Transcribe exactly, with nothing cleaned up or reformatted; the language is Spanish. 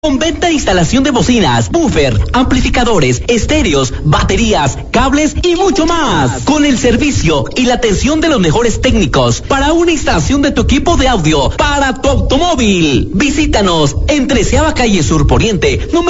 Con venta e instalación de bocinas, buffer, amplificadores, estéreos, baterías, cables y mucho más. Con el servicio y la atención de los mejores técnicos para una instalación de tu equipo de audio para tu automóvil. Visítanos en Treceava Calle Sur Poniente, número